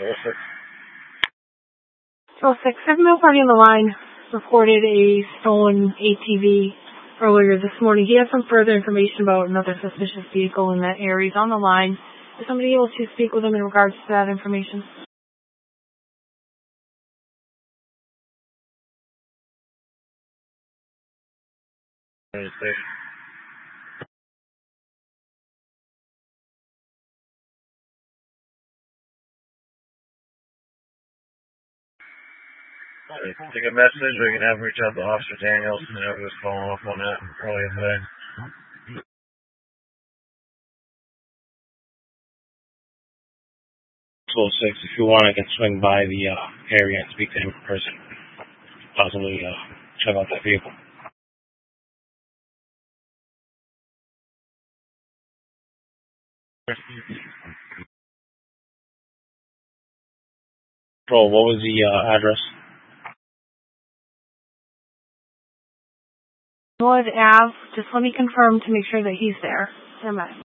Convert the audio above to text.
06, 7-mile party on the line reported a stolen ATV earlier this morning. He has some further information about another suspicious vehicle in that area. He's on the line. Is somebody able to speak with him in regards to that information? Take a message, we can have him reach out to Officer Daniels and have us follow up on that early in the day. So 6, if you want, I can swing by the area and speak to him in person. Possibly check out that vehicle. Bro, what was the address? Wood Ave. Just let me confirm to make sure that he's there.